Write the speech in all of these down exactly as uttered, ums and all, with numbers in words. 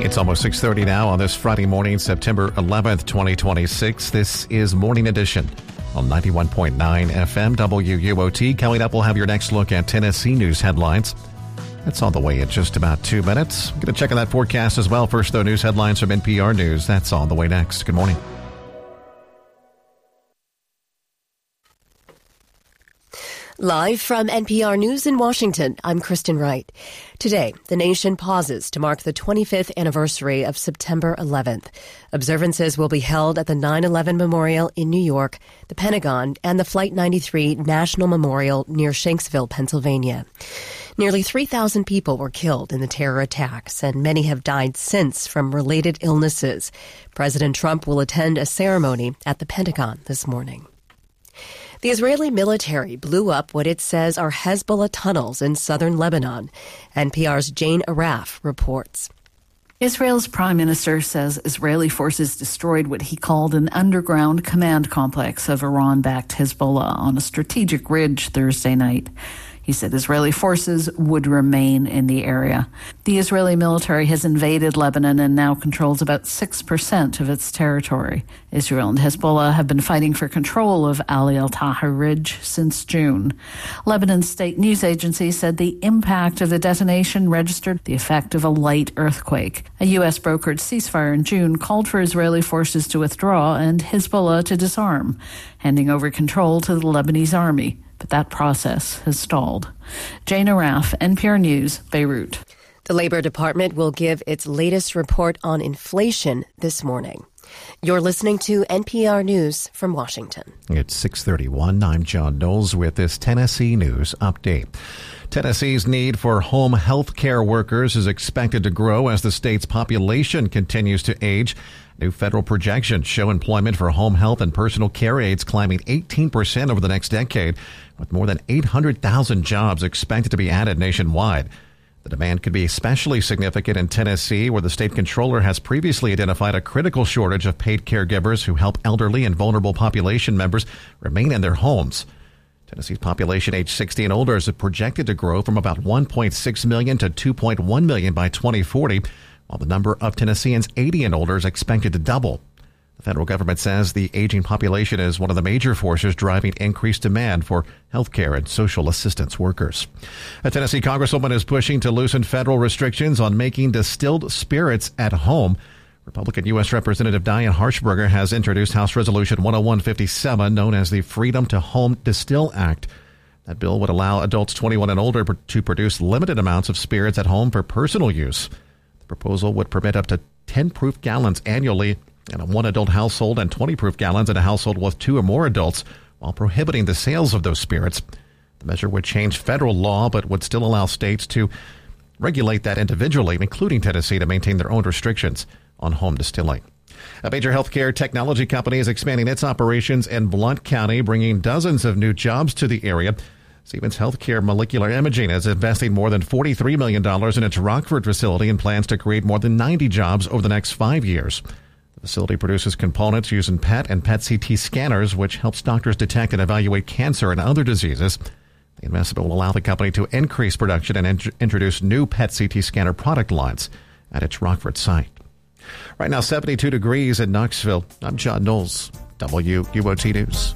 It's almost six thirty now on this Friday morning, September eleventh, twenty twenty-six. This is Morning Edition on ninety-one point nine F M W U O T. Coming up, we'll have your next look at Tennessee news headlines. That's on the way in just about two minutes. Going to check on that forecast as well. First, though, news headlines from N P R News. That's on the way next. Good morning. Live from N P R News in Washington, I'm Kristen Wright. Today, the nation pauses to mark the twenty-fifth anniversary of September eleventh. Observances will be held at the nine eleven Memorial in New York, the Pentagon, and the Flight ninety-three National Memorial near Shanksville, Pennsylvania. Nearly three thousand people were killed in the terror attacks, and many have died since from related illnesses. President Trump will attend a ceremony at the Pentagon this morning. The Israeli military blew up what it says are Hezbollah tunnels in southern Lebanon. N P R's Jane Araf reports. Israel's prime minister says Israeli forces destroyed what he called an underground command complex of Iran-backed Hezbollah on a strategic ridge Thursday night. He said Israeli forces would remain in the area. The Israeli military has invaded Lebanon and now controls about six percent of its territory. Israel and Hezbollah have been fighting for control of Ali al-Taha Ridge since June. Lebanon's state news agency said the impact of the detonation registered the effect of a light earthquake. A U S brokered ceasefire in June called for Israeli forces to withdraw and Hezbollah to disarm, handing over control to the Lebanese army. But that process has stalled. Jane Araf, N P R News, Beirut. The Labor Department will give its latest report on inflation this morning. You're listening to N P R News from Washington. It's six thirty-one. I'm John Knowles with this Tennessee News Update. Tennessee's need for home health care workers is expected to grow as the state's population continues to age. New federal projections show employment for home health and personal care aides climbing eighteen percent over the next decade, with more than eight hundred thousand jobs expected to be added nationwide. The demand could be especially significant in Tennessee, where the state controller has previously identified a critical shortage of paid caregivers who help elderly and vulnerable population members remain in their homes. Tennessee's population age sixty and older is projected to grow from about one point six million to two point one million by twenty forty, while the number of Tennesseans eighty and older is expected to double. The federal government says the aging population is one of the major forces driving increased demand for health care and social assistance workers. A Tennessee congresswoman is pushing to loosen federal restrictions on making distilled spirits at home. Republican U S Representative Diane Harshberger has introduced House Resolution one oh one fifty-seven, known as the Freedom to Home Distill Act. That bill would allow adults twenty-one and older to produce limited amounts of spirits at home for personal use. The proposal would permit up to ten proof gallons annually in a one adult household and twenty proof gallons in a household with two or more adults, while prohibiting the sales of those spirits. The measure would change federal law, but would still allow states to regulate that individually, including Tennessee, to maintain their own restrictions on home distilling. A major healthcare technology company is expanding its operations in Blount County, bringing dozens of new jobs to the area. Siemens Healthcare Molecular Imaging is investing more than forty-three million dollars in its Rockford facility and plans to create more than ninety jobs over the next five years. The facility produces components using P E T and P E T C T scanners, which helps doctors detect and evaluate cancer and other diseases. The investment will allow the company to increase production and int- introduce new P E T C T scanner product lines at its Rockford site. Right now, seventy-two degrees in Knoxville. I'm John Knowles, W U O T News.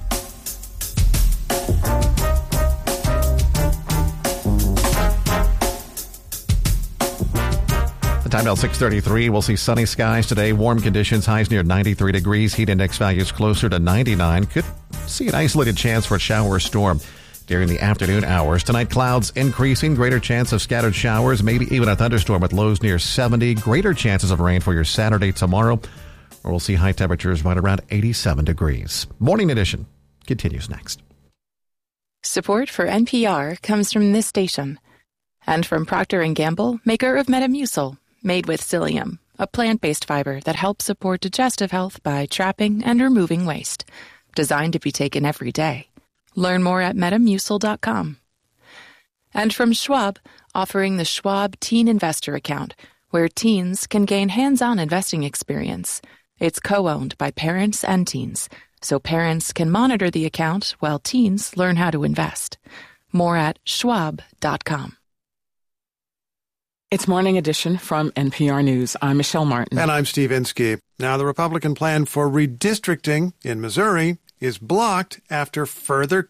The time now six thirty-three. We'll see sunny skies today. Warm conditions, highs near ninety-three degrees. Heat index values closer to ninety-nine. Could see an isolated chance for a shower or storm during the afternoon hours. Tonight, clouds increasing. Greater chance of scattered showers, maybe even a thunderstorm with lows near seventy. Greater chances of rain for your Saturday tomorrow, where we'll see high temperatures right around eighty-seven degrees. Morning Edition continues next. Support for N P R comes from this station and from Procter and Gamble, maker of Metamucil, made with psyllium, a plant-based fiber that helps support digestive health by trapping and removing waste. Designed to be taken every day. Learn more at metamucil dot com. And from Schwab, offering the Schwab Teen Investor Account, where teens can gain hands-on investing experience. It's co-owned by parents and teens, so parents can monitor the account while teens learn how to invest. More at schwab dot com. It's Morning Edition from N P R News. I'm Michelle Martin. And I'm Steve Inskeep. Now, the Republican plan for redistricting in Missouri is blocked after further